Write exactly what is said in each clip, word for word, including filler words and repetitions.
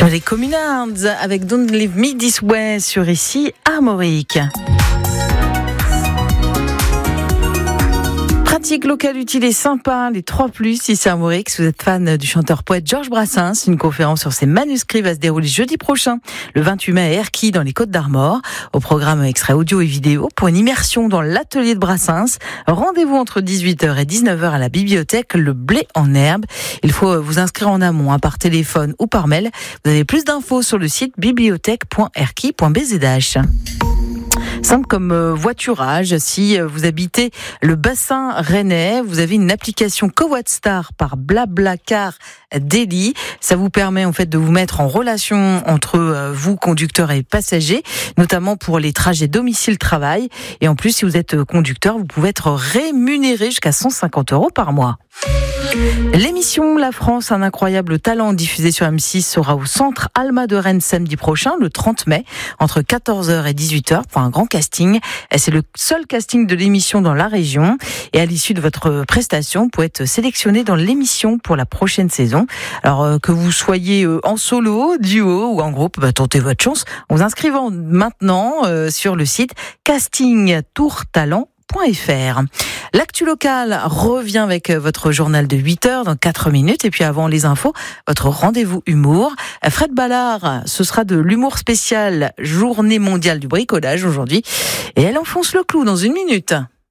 Les Communards avec Don't Leave Me This Way sur ici Armorique. Pratique locale utile et sympa, les trois plus, ici Armorique. Si vous êtes fan du chanteur-poète Georges Brassens, une conférence sur ses manuscrits va se dérouler jeudi prochain, le vingt-huit mai à Erquy, dans les Côtes d'Armor. Au programme extrait audio et vidéo pour une immersion dans l'atelier de Brassens. Rendez-vous entre dix-huit heures et dix-neuf heures à la bibliothèque Le Blé en Herbe. Il faut vous inscrire en amont, hein, par téléphone ou par mail. Vous avez plus d'infos sur le site bibliothèque point erquy point b z h. Simple comme voiturage, si vous habitez le bassin rennais, vous avez une application CoWattstar par Blablacar Daily. Ça vous permet en fait de vous mettre en relation entre vous, conducteurs et passagers, notamment pour les trajets domicile-travail. Et en plus, si vous êtes conducteur, vous pouvez être rémunéré jusqu'à cent cinquante euros par mois. L'émission La France, un incroyable talent, diffusée sur M six, sera au centre Alma de Rennes samedi prochain, le trente mai, entre quatorze heures et dix-huit heures, pour un grand casting. C'est le seul casting de l'émission dans la région. Et à l'issue de votre prestation, vous pouvez être sélectionné dans l'émission pour la prochaine saison. Alors que vous soyez en solo, duo ou en groupe, bah, tentez votre chance en vous inscrivant maintenant euh, sur le site casting tour talent point f r. L'actu locale revient avec votre journal de huit heures dans quatre minutes. Et puis avant les infos, votre rendez-vous humour. Fred Ballard, ce sera de l'humour spécial Journée mondiale du bricolage aujourd'hui. Et elle enfonce le clou dans une minute.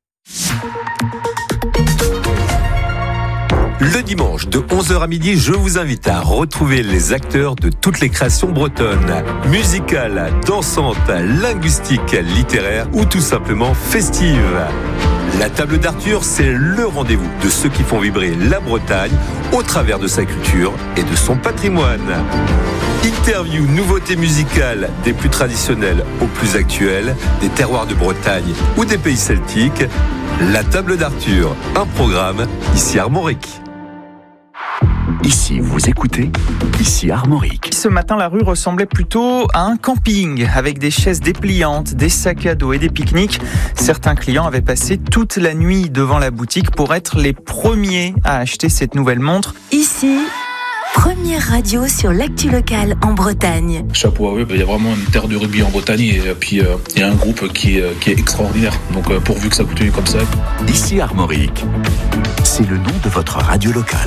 Le dimanche de onze heures à midi, je vous invite à retrouver les acteurs de toutes les créations bretonnes. Musicales, dansantes, linguistiques, littéraires ou tout simplement festives. La table d'Arthur, c'est le rendez-vous de ceux qui font vibrer la Bretagne au travers de sa culture et de son patrimoine. Interviews, nouveautés musicales, des plus traditionnelles aux plus actuelles, des terroirs de Bretagne ou des pays celtiques. La table d'Arthur, un programme ici Armorique. Ici, vous écoutez, ici Armorique. Ce matin, la rue ressemblait plutôt à un camping, avec des chaises dépliantes, des sacs à dos et des pique-niques. Certains clients avaient passé toute la nuit devant la boutique pour être les premiers à acheter cette nouvelle montre. Ici, première radio sur l'actu locale en Bretagne. Chapeau à eux, il y a vraiment une terre de rugby en Bretagne et puis il y a un groupe qui est, qui est extraordinaire. Donc pourvu que ça continue comme ça. Ici Armorique, c'est le nom de votre radio locale.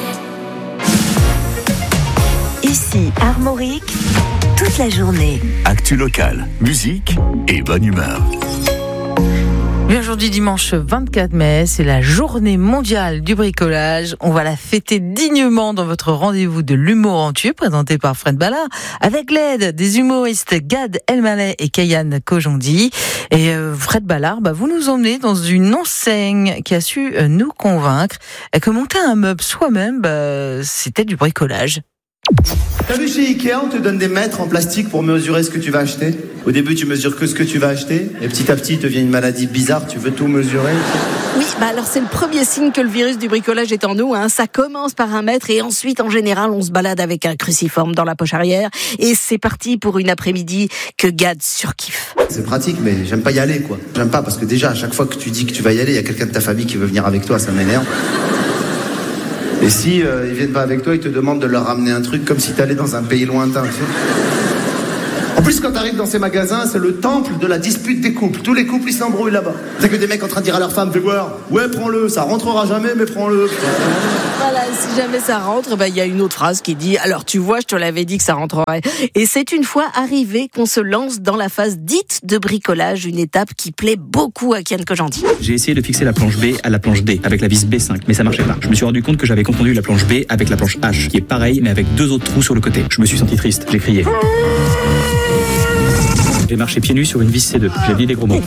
Ici Armorique, toute la journée. Actu locale, musique et bonne humeur. Et aujourd'hui, dimanche vingt-quatre mai, c'est la journée mondiale du bricolage. On va la fêter dignement dans votre rendez-vous de l'humour en tube, présenté par Fred Ballard, avec l'aide des humoristes Gad Elmaleh et Kayane Kojondi. Et euh, Fred Ballard, bah, vous nous emmenez dans une enseigne qui a su euh, nous convaincre que monter un meuble soi-même, bah, c'était du bricolage. T'as vu chez Ikea, on te donne des mètres en plastique pour mesurer ce que tu vas acheter. Au début, tu mesures que ce que tu vas acheter, et petit à petit, il te vient une maladie bizarre, tu veux tout mesurer. Oui, bah alors c'est le premier signe que le virus du bricolage est en nous, hein. Ça commence par un mètre et ensuite, en général, on se balade avec un cruciforme dans la poche arrière et c'est parti pour une après-midi que Gad surkiffe. C'est pratique, mais j'aime pas y aller, quoi. J'aime pas parce que déjà, à chaque fois que tu dis que tu vas y aller, il y a quelqu'un de ta famille qui veut venir avec toi, ça m'énerve. Et si euh, ils viennent pas avec toi, ils te demandent de leur ramener un truc comme si t'allais dans un pays lointain, tu sais. En plus, quand t'arrives dans ces magasins, c'est le temple de la dispute des couples. Tous les couples, ils s'embrouillent là-bas. T'as que des mecs en train de dire à leur femme, fais voir, ouais, prends-le, ça rentrera jamais, mais prends-le. Voilà, si jamais ça rentre, bah, il y a une autre phrase qui dit, alors tu vois, je te l'avais dit que ça rentrerait. Et c'est une fois arrivé qu'on se lance dans la phase dite de bricolage, une étape qui plaît beaucoup à Kayane Kojondi. J'ai essayé de fixer la planche B à la planche D, avec la vis B cinq, mais ça marchait pas. Je me suis rendu compte que j'avais confondu la planche B avec la planche H, qui est pareil, mais avec deux autres trous sur le côté. Je me suis senti triste, j'ai crié. J'ai marché pieds nus sur une vis C deux. J'ai dit des gros mots.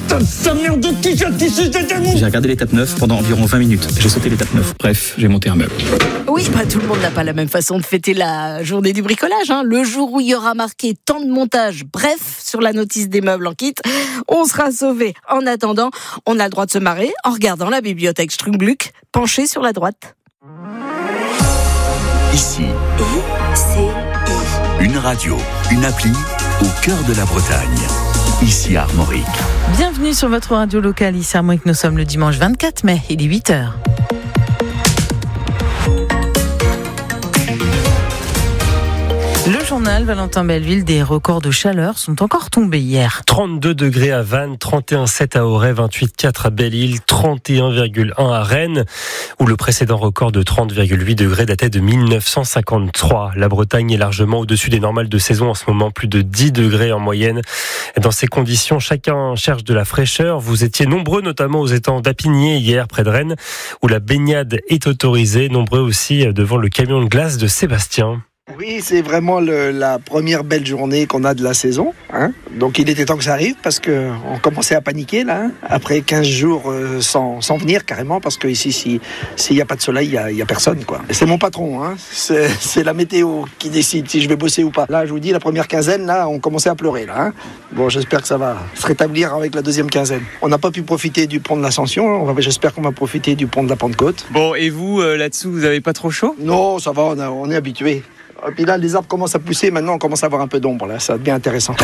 J'ai regardé l'étape neuf pendant environ vingt minutes. J'ai sauté l'étape neuf. Bref, j'ai monté un meuble. Oui, bah, tout le monde n'a pas la même façon de fêter la journée du bricolage, hein. Le jour où il y aura marqué temps de montage, bref, sur la notice des meubles en kit, on sera sauvé. En attendant, on a le droit de se marrer en regardant la bibliothèque Strungbluck penchée sur la droite. Ici, I C I. une radio, une appli au cœur de la Bretagne. Ici Armorique. Bienvenue sur votre radio locale, ici Armorique. Nous sommes le dimanche vingt-quatre mai, il est huit heures. Le journal Valentin Belleville, des records de chaleur sont encore tombés hier. trente-deux degrés à Vannes, trente et un virgule sept à Auray, vingt-huit virgule quatre à Belle-Île, trente et un virgule un à Rennes, où le précédent record de trente virgule huit degrés datait de mille neuf cent cinquante-trois. La Bretagne est largement au-dessus des normales de saison en ce moment, plus de dix degrés en moyenne. Dans ces conditions, chacun cherche de la fraîcheur. Vous étiez nombreux, notamment aux étangs d'Apigné hier, près de Rennes, où la baignade est autorisée. Nombreux aussi devant le camion de glace de Sébastien. Oui, c'est vraiment le, la première belle journée qu'on a de la saison. Hein. Donc il était temps que ça arrive parce qu'on commençait à paniquer là. Hein. Après quinze jours euh, sans, sans venir carrément parce qu'ici, s'il si n'y a pas de soleil, il n'y a, y a personne. Quoi. Et c'est mon patron, hein. c'est, c'est la météo qui décide si je vais bosser ou pas. Là, je vous dis, la première quinzaine, là, on commençait à pleurer. Là, hein. Bon, j'espère que ça va se rétablir avec la deuxième quinzaine. On n'a pas pu profiter du pont de l'Ascension. On va, j'espère qu'on va profiter du pont de la Pentecôte. Bon, et vous, euh, là-dessous, vous n'avez pas trop chaud ? Non, ça va, on, a, on est habitué. Et puis là, les arbres commencent à pousser. Maintenant, on commence à avoir un peu d'ombre. Là, ça devient intéressant.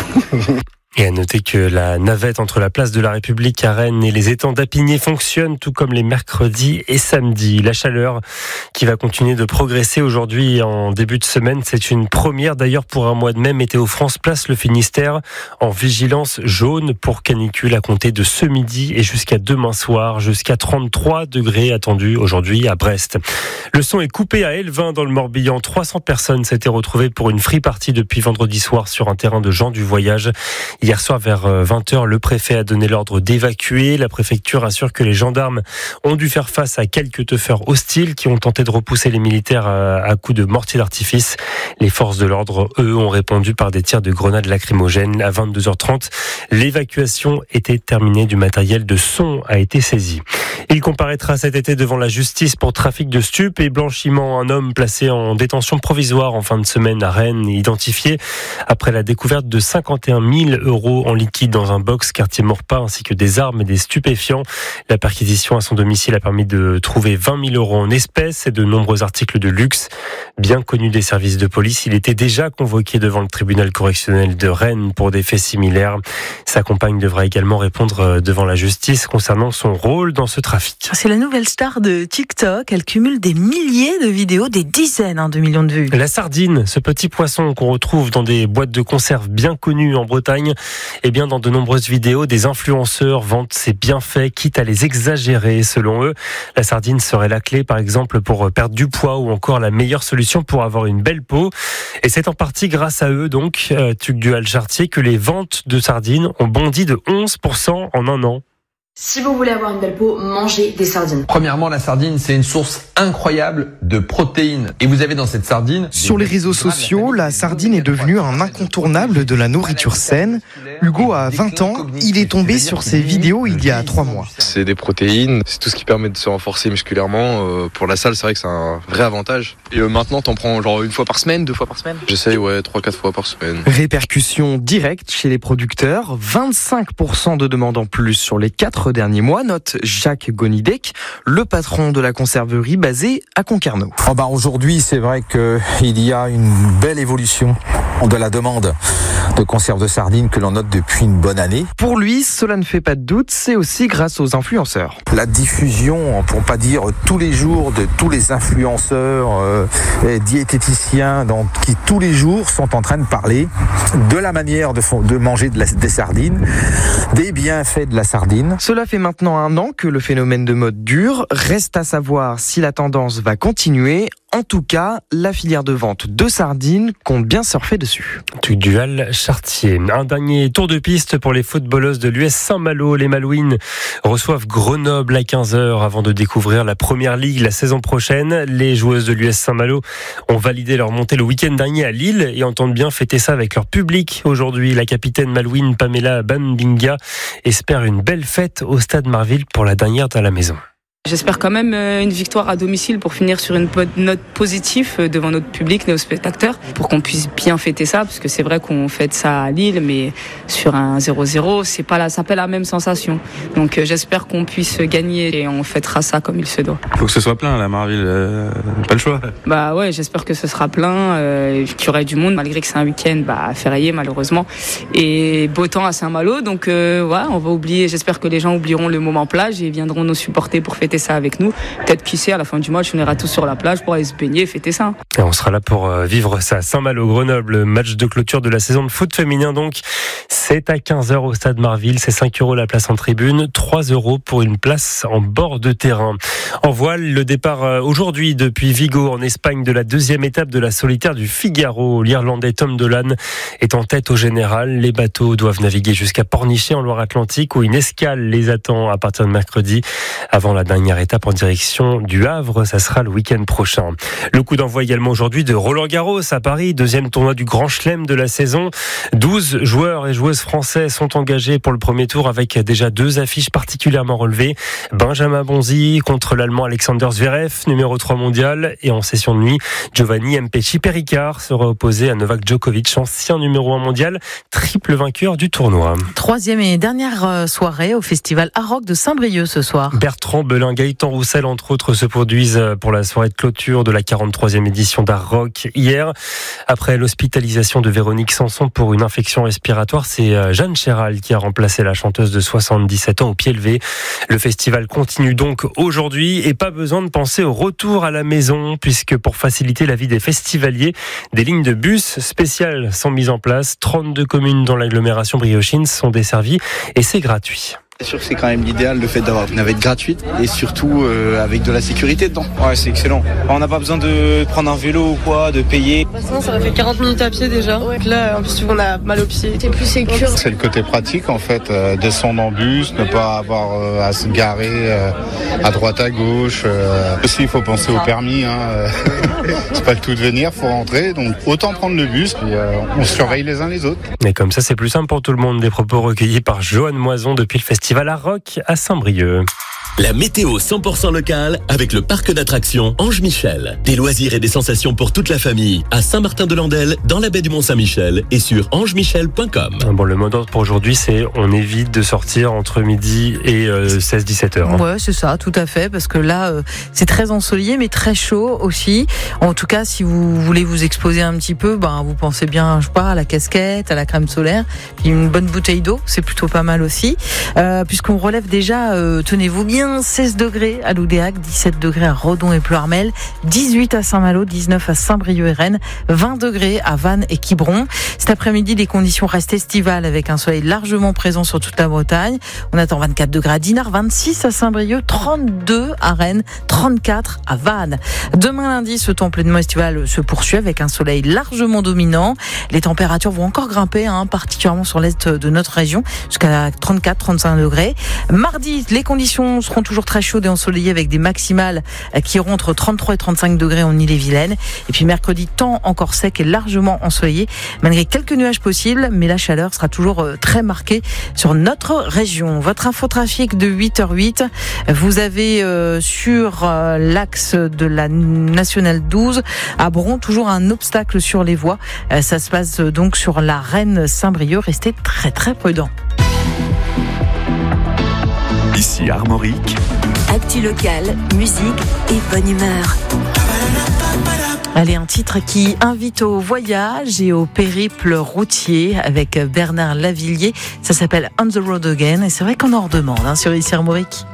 Et à noter que la navette entre la place de la République à Rennes et les étangs d'Apigné fonctionne tout comme les mercredis et samedis. La chaleur qui va continuer de progresser aujourd'hui en début de semaine, c'est une première d'ailleurs pour un mois de mai. Météo France place le Finistère en vigilance jaune pour canicule à compter de ce midi et jusqu'à demain soir, jusqu'à trente-trois degrés attendus aujourd'hui à Brest. Le son est coupé à Elvin dans le Morbihan. trois cents personnes s'étaient retrouvées pour une free party depuis vendredi soir sur un terrain de gens du voyage. Hier soir vers vingt heures, le préfet a donné l'ordre d'évacuer. La préfecture assure que les gendarmes ont dû faire face à quelques teufeurs hostiles qui ont tenté de repousser les militaires à coups de mortier d'artifice. Les forces de l'ordre, eux, ont répondu par des tirs de grenades lacrymogènes. À vingt-deux heures trente, l'évacuation était terminée. Du matériel de son a été saisi. Il comparaîtra cet été devant la justice pour trafic de stupes et blanchiment. Un homme placé en détention provisoire en fin de semaine à Rennes, identifié après la découverte de cinquante et un mille euros en liquide dans un box quartier Maurepas, ainsi que des armes et des stupéfiants. La perquisition à son domicile a permis de trouver vingt mille euros en espèces et de nombreux articles de luxe. Bien connu des services de police, il était déjà convoqué devant le tribunal correctionnel de Rennes pour des faits similaires. Sa compagne devra également répondre devant la justice concernant son rôle dans ce trafic. C'est la nouvelle star de TikTok. Elle cumule des milliers de vidéos, des dizaines hein, de millions de vues. La sardine, ce petit poisson qu'on retrouve dans des boîtes de conserve bien connues en Bretagne, eh bien dans de nombreuses vidéos, des influenceurs vantent ses bienfaits, quitte à les exagérer. Selon eux, la sardine serait la clé, par exemple, pour perdre du poids ou encore la meilleure solution pour avoir une belle peau. Et c'est en partie grâce à eux, donc, euh, Tugdual Chartier, que les ventes de sardines ont bondi de onze pour cent en un an. Si vous voulez avoir une belle peau, mangez des sardines. Premièrement, la sardine, c'est une source incroyable de protéines. Et vous avez dans cette sardine... Sur les réseaux sociaux, la sardine est devenue un incontournable de la nourriture saine. Hugo a vingt ans, il est tombé sur ces vidéos il y a trois mois. C'est des protéines, c'est tout ce qui permet de se renforcer musculairement. Euh, pour la salle, c'est vrai que c'est un vrai avantage. Et euh, maintenant, t'en prends genre une fois par semaine, deux fois par semaine ? J'essaye, ouais, trois, quatre fois par semaine. Répercussion directe chez les producteurs, vingt-cinq pour cent de demandes en plus sur les quatre derniers mois, note Jacques Gonidec, le patron de la conserverie basée à Concarneau. Oh bah aujourd'hui, c'est vrai qu'il y a une belle évolution de la demande de conserve de sardines que l'on note depuis une bonne année. Pour lui, cela ne fait pas de doute, c'est aussi grâce aux influenceurs. La diffusion, pour pas dire tous les jours, de tous les influenceurs euh, diététiciens donc, qui tous les jours sont en train de parler de la manière de, de manger de la, des sardines, des bienfaits de la sardine. Cela fait maintenant un an que le phénomène de mode dure. Reste à savoir si la tendance va continuer. En tout cas, la filière de vente de sardines compte bien surfer dessus. Tugdual Chartier. Un dernier tour de piste pour les footballeuses de l'U S Saint-Malo. Les Malouines reçoivent Grenoble à quinze heures avant de découvrir la première ligue la saison prochaine. Les joueuses de l'U S Saint-Malo ont validé leur montée le week-end dernier à Lille et entendent bien fêter ça avec leur public. Aujourd'hui, la capitaine malouine Pamela Bambinga espère une belle fête au stade Marville pour la dernière à la maison. J'espère quand même une victoire à domicile pour finir sur une note positive devant notre public, nos spectateurs, pour qu'on puisse bien fêter ça, parce que c'est vrai qu'on fête ça à Lille, mais sur un zéro zéro, c'est pas la, c'est pas la même sensation. Donc j'espère qu'on puisse gagner et on fêtera ça comme il se doit. Faut que ce soit plein, la Marville, euh, pas le choix. Bah ouais, j'espère que ce sera plein, euh, qu'il y aurait du monde, malgré que c'est un week-end bah, férié malheureusement, et beau temps à Saint-Malo, donc euh, ouais, on va oublier. J'espère que les gens oublieront le moment plage et viendront nous supporter pour fêter fêter ça avec nous. Peut-être qui sait, à la fin du match, on ira tous sur la plage pour aller se baigner et fêter ça. Et on sera là pour vivre ça. Saint-Malo, Grenoble, match de clôture de la saison de foot féminin donc. C'est à quinze heures au stade Marville, c'est cinq euros la place en tribune, trois euros pour une place en bord de terrain. En voile, le départ aujourd'hui depuis Vigo en Espagne de la deuxième étape de la solitaire du Figaro. L'Irlandais Tom Dolan est en tête au général. Les bateaux doivent naviguer jusqu'à Pornichet en Loire-Atlantique où une escale les attend à partir de mercredi avant la dernière étape en direction du Havre. Ça sera le week-end prochain. Le coup d'envoi également aujourd'hui de Roland-Garros à Paris, deuxième tournoi du Grand Chelem de la saison. douze joueurs et joueuses français sont engagés pour le premier tour avec déjà deux affiches particulièrement relevées. Benjamin Bonzi contre l'Allemand Alexander Zverev, numéro trois mondial. Et en session de nuit, Giovanni Mpetshi Perricard sera opposé à Novak Djokovic, ancien numéro un mondial, triple vainqueur du tournoi. Troisième et dernière soirée au festival Aroc de Saint-Brieuc ce soir. Bertrand Belin, Gaëtan Roussel entre autres se produisent pour la soirée de clôture de la quarante-troisième édition d'Aroc hier. Après l'hospitalisation de Véronique Sanson pour une infection respiratoire, c'est Jeanne Chéral qui a remplacé la chanteuse de soixante-dix-sept ans au pied levé. Le festival continue donc aujourd'hui et pas besoin de penser au retour à la maison puisque pour faciliter la vie des festivaliers, des lignes de bus spéciales sont mises en place. trente-deux communes dans l'agglomération briochine sont desservies et c'est gratuit. C'est sûr que c'est quand même l'idéal, le fait d'avoir une navette gratuite et surtout euh, avec de la sécurité dedans. Ouais, c'est excellent. On n'a pas besoin de prendre un vélo ou quoi, de payer. Bah sinon, ça aurait fait quarante minutes à pied déjà. Ouais. Là, en plus, on a mal aux pieds. C'est plus sécure. C'est le côté pratique en fait, euh, descendre en bus, ne pas avoir euh, à se garer euh, à droite à gauche. Euh. Aussi, il faut penser au permis. Hein. C'est pas le tout de venir, faut rentrer. Donc autant prendre le bus, puis euh, on se surveille les uns les autres. Mais comme ça, c'est plus simple pour tout le monde. Des propos recueillis par Joanne Moison depuis le festival Aroc à Saint-Brieuc. La météo cent pour cent locale avec le parc d'attractions Ange Michel. Des loisirs et des sensations pour toute la famille à Saint-Martin-de-Landelle, dans la baie du Mont-Saint-Michel et sur ange michel point com. Bon, le mot d'ordre pour aujourd'hui, c'est on évite de sortir entre midi et euh, seize à dix-sept heures. Hein. Ouais, c'est ça, tout à fait, parce que là, euh, c'est très ensoleillé, mais très chaud aussi. En tout cas, si vous voulez vous exposer un petit peu, ben, vous pensez bien, je sais pas, à la casquette, à la crème solaire, puis une bonne bouteille d'eau, c'est plutôt pas mal aussi. Euh, puisqu'on relève déjà, euh, tenez-vous bien, seize degrés à Loudéac, dix-sept degrés à Redon et Pleurmel, dix-huit à Saint-Malo, dix-neuf à Saint-Brieuc et Rennes, vingt degrés à Vannes et Quiberon. Cet après-midi, les conditions restent estivales avec un soleil largement présent sur toute la Bretagne. On attend vingt-quatre degrés à Dinard, vingt-six à Saint-Brieuc, trente-deux à Rennes, trente-quatre à Vannes. Demain lundi, ce temps pleinement estival se poursuit avec un soleil largement dominant. Les températures vont encore grimper, hein, particulièrement sur l'est de notre région, jusqu'à trente-quatre à trente-cinq degrés. Mardi, les conditions seront toujours très chaudes et ensoleillées avec des maximales qui iront entre trente-trois et trente-cinq degrés en Ille-et-Vilaine. Et puis mercredi, temps encore sec et largement ensoleillé, malgré quelques nuages possibles, mais la chaleur sera toujours très marquée sur notre région. Votre infotrafic de huit heures huit, vous avez euh, sur euh, l'axe de la nationale douze à Bron toujours un obstacle sur les voies. Euh, ça se passe euh, donc sur la Rennes-Saint-Brieuc. Restez très très prudents. Ici Armorique. Actu locale, musique et bonne humeur. Allez, un titre qui invite au voyage et au périple routier avec Bernard Lavillier. Ça s'appelle On the Road Again et c'est vrai qu'on en redemande hein, sur Ici Armorique.